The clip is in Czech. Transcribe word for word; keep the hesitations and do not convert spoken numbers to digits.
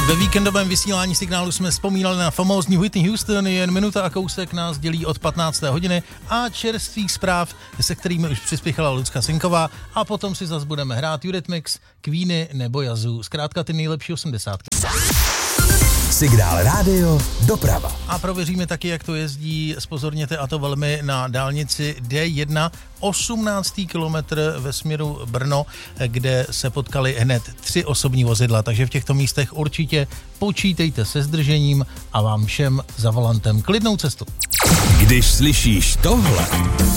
Ve víkendovém vysílání Signálu jsme vzpomínali na famózní Whitney Houston, jen minuta a kousek nás dělí od patnácté hodiny a čerstvých zpráv, se kterými už přispěchala Lucka Sinková, a potom si zas budeme hrát Eurythmics, Queeny nebo Yazoo, zkrátka ty nejlepší osmdesátky. Signál rádio, doprava. A prověříme taky, jak to jezdí, spozorněte, a to velmi, na dálnici D jedna, osmnáctý kilometr ve směru Brno, kde se potkali hned tři osobní vozidla, takže v těchto místech určitě počítejte se zdržením a vám všem za volantem klidnou cestu. Když slyšíš tohle,